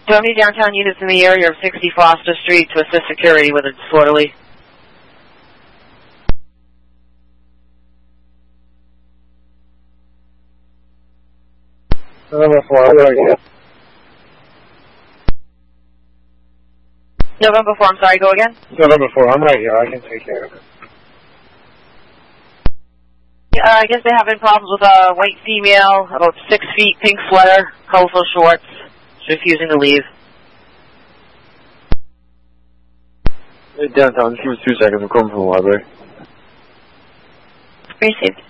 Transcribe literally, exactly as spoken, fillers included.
Do you have any downtown units in the area of sixty Foster Street to assist security with a disorderly? November four, I'm right here. November four, I'm sorry, go again? November four, I'm right here. I can take care of it. Yeah, uh, I guess they're having problems with a white female, about six feet, pink sweater, colorful shorts. She's refusing to leave. Hey, downtown, just give us two seconds. I'm coming from the library. Received.